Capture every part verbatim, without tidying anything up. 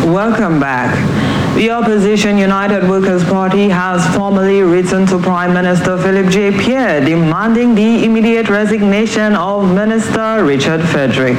Welcome back. The opposition United Workers' Party has formally written to Prime Minister Philip J. Pierre demanding the immediate resignation of Minister Richard Frederick.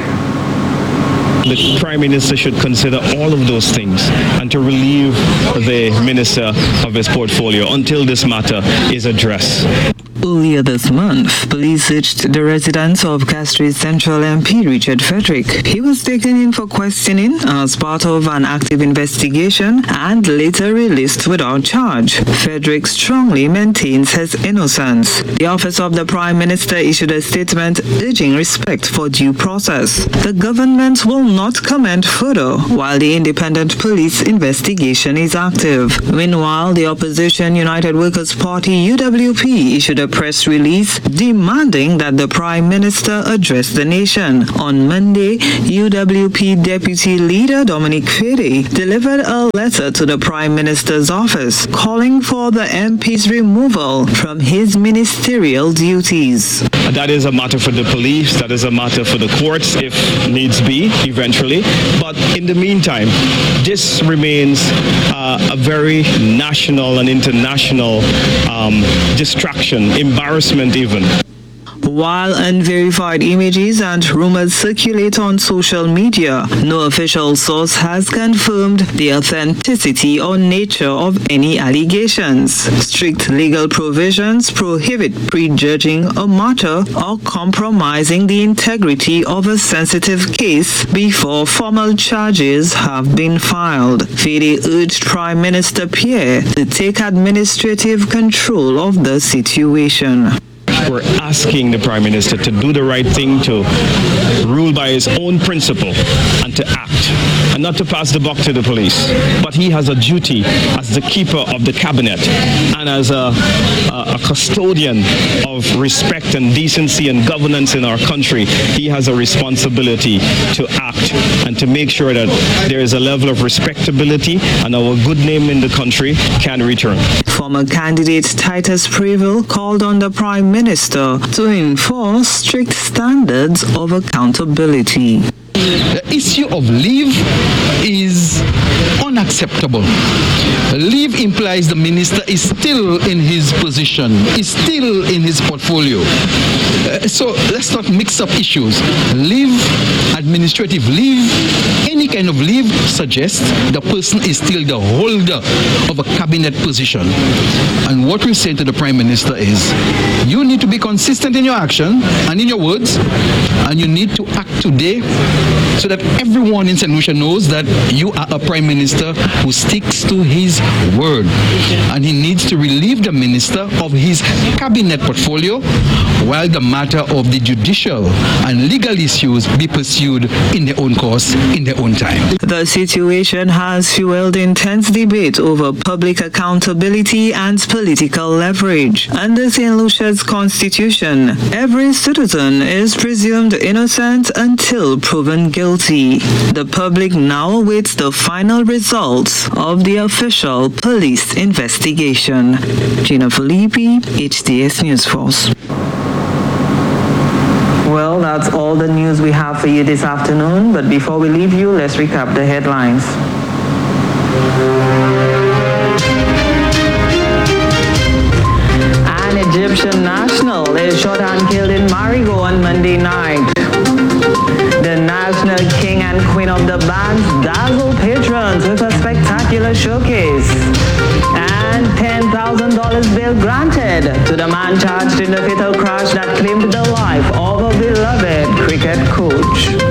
The Prime Minister should consider all of those things and to relieve the Minister of his portfolio until this matter is addressed. Earlier this month, police searched the residence of Castries Central M P Richard Frederick. He was taken in for questioning as part of an active investigation and later released without charge. Frederick strongly maintains his innocence. The Office of the Prime Minister issued a statement urging respect for due process. The government will not comment further while the independent police investigation is active. Meanwhile, the opposition United Workers' Party U W P issued a press release demanding that the Prime Minister address the nation. On Monday, U W P Deputy Leader Dominic Fede delivered a letter to the Prime Minister's office calling for the M P's removal from his ministerial duties. That is a matter for the police, that is a matter for the courts if needs be, eventually. But in the meantime, this remains uh, a very national and international um, distraction, embarrassment even. While unverified images and rumors circulate on social media, no official source has confirmed the authenticity or nature of any allegations. Strict legal provisions prohibit prejudging a matter or compromising the integrity of a sensitive case before formal charges have been filed. Fede urged Prime Minister Pierre to take administrative control of the situation. We're asking the Prime Minister to do the right thing, to rule by his own principle and to act, and not to pass the buck to the police. But he has a duty as the keeper of the cabinet and as a, a, a custodian of respect and decency and governance in our country. He has a responsibility to act and to make sure that there is a level of respectability and our good name in the country can return. Former candidate Titus Prevel called on the Prime Minister to enforce strict standards of accountability. The issue of leave is unacceptable. Leave implies the minister is still in his position, is still in his portfolio. Uh, so let's not mix up issues. Leave, administrative leave, any kind of leave suggests the person is still the holder of a cabinet position. And what we're saying to the Prime Minister is, you need to be consistent in your action and in your words, and you need to act today so that everyone in Saint Lucia knows that you are a Prime Minister who sticks to his word. And he needs to relieve the minister of his cabinet portfolio while the matter of the judicial and legal issues be pursued in their own course, in their own time. The situation has fueled intense debate over public accountability and political leverage. Under Saint Lucia's constitution, every citizen is presumed innocent until proven guilty. The public now awaits the final results of the official police investigation. Gina Filippi, H D S News Force. Well, that's all the news we have for you this afternoon, but before we leave you, let's recap the headlines. An Egyptian national is shot and killed in Marigo on Monday night. The national king and queen of the bands dazzle patrons with a spectacular showcase. And ten thousand dollars bail granted to the man charged in the fatal crash that claimed the life of a beloved cricket coach.